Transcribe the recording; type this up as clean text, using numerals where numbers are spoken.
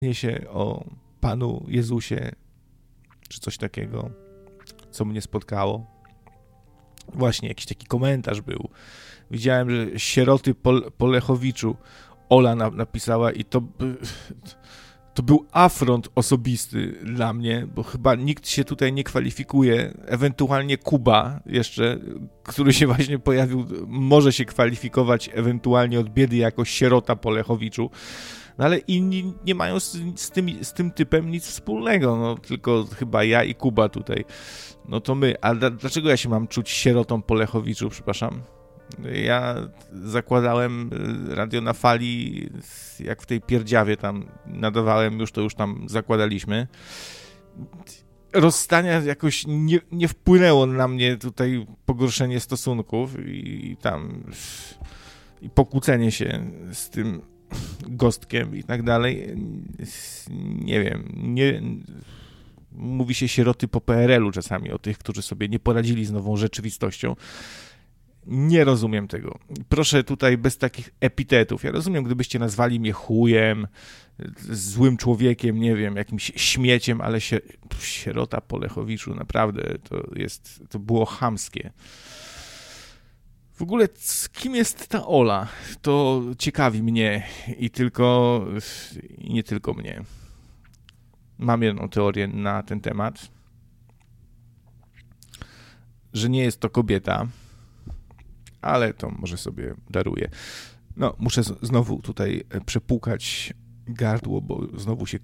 się o Panu Jezusie, czy coś takiego, co mnie spotkało. Właśnie jakiś taki komentarz był. Widziałem, że sieroty po Lechowiczu Ola napisała i to był afront osobisty dla mnie, bo chyba nikt się tutaj nie kwalifikuje, ewentualnie Kuba jeszcze, który się właśnie pojawił, może się kwalifikować ewentualnie od biedy jako sierota po Lechowiczu, no ale inni nie mają z tym typem nic wspólnego, no tylko chyba ja i Kuba tutaj, no to my. A dlaczego ja się mam czuć sierotą po Lechowiczu, przepraszam? Ja zakładałem radio na fali, jak w tej pierdziawie tam nadawałem, to już tam zakładaliśmy. Rozstania jakoś nie wpłynęło na mnie tutaj pogorszenie stosunków i pokłócenie się z tym gostkiem i tak dalej. Nie wiem, mówi się sieroty po PRL-u czasami o tych, którzy sobie nie poradzili z nową rzeczywistością. Nie rozumiem tego. Proszę tutaj bez takich epitetów. Ja rozumiem, gdybyście nazwali mnie chujem, złym człowiekiem, nie wiem, jakimś śmieciem, ale sierota po Lechowiczu, naprawdę, to było chamskie. W ogóle, kim jest ta Ola? To ciekawi mnie i nie tylko mnie. Mam jedną teorię na ten temat, że nie jest to kobieta, ale to może sobie daruję. No, muszę znowu tutaj przepłukać gardło, bo znowu się